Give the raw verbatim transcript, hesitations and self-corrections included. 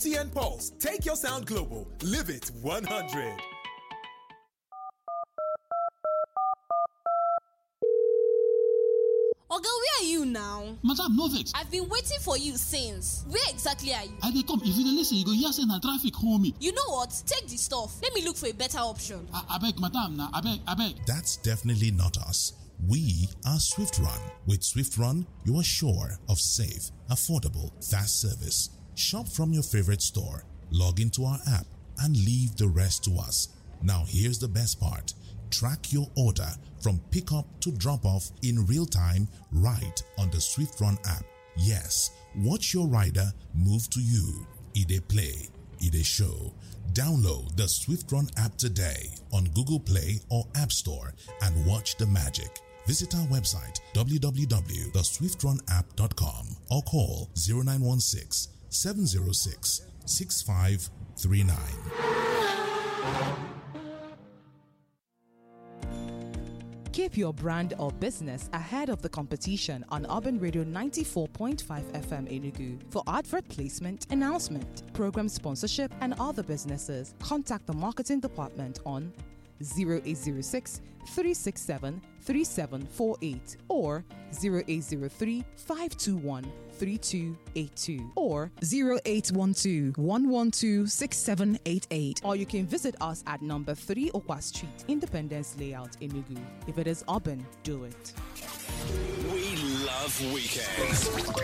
T N Pulse. Take your sound global. Live it one hundred. Oga, where are you now? Madam, no vex. I've been waiting for you since. Where exactly are you? I dey come. If you dey listen, you go hear say na traffic hold me. You know what? Take the stuff. Let me look for a better option. I beg, madam, na abeg, abeg. That's definitely not us. We are Swift Run. With Swift Run, you are sure of safe, affordable, fast service. Shop from your favorite store, log into our app, and leave the rest to us. Now here's the best part. Track your order from pickup to drop off in real time right on the Swift Run app. Yes, watch your rider move to you. E dey play, e dey show. Download the Swift Run app today on Google Play or App Store and watch the magic. Visit our website w w w dot swift run app dot com or call zero nine one six, seven zero six, six five three nine. Keep your brand or business ahead of the competition on Urban Radio ninety-four point five F M Enugu. For advert placement, announcement, program sponsorship, and other businesses, contact the marketing department on zero eight zero six, three six seven, three seven four eight or zero eight zero three, five two one, three two eight two or zero eight one two, one one two, six seven eight eight. Or you can visit us at number three Okwa Street, Independence Layout, Enugu. If it is urban, do it. We love weekends.